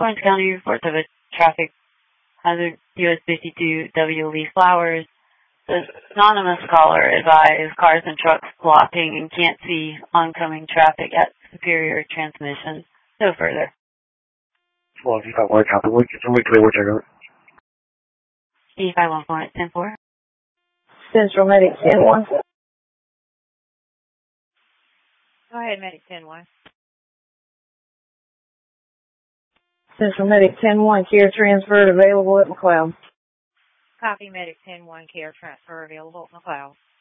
Florence County reports of a traffic hazard, US 52 W. Lee Flowers. The anonymous caller advised cars and trucks blocking and can't see oncoming traffic at Superior Transmission. No further. Well, if you got one copy, somebody clear what you're doing. E514 at 10-4. Central Medic 10-1. Go ahead, Medic 10-1. Central Medic 10-1, care transfer available at McLeod. Copy, Medic 10-1, care transfer available at McLeod.